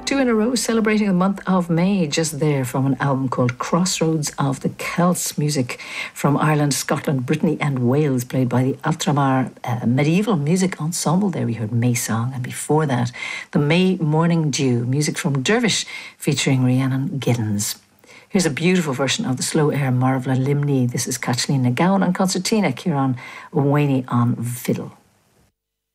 Two in a row celebrating the month of May, just there from an album called Crossroads of the Celts. Music from Ireland, Scotland, Brittany and Wales, played by the Altramar Medieval Music Ensemble. There we heard May Song, and before that the May Morning Dew, music from Dervish featuring Rhiannon Giddens. Here's a beautiful version of the Slow Air Marvla Limni. This is Kathleen Gowan on concertina, Kieran Owani on fiddle.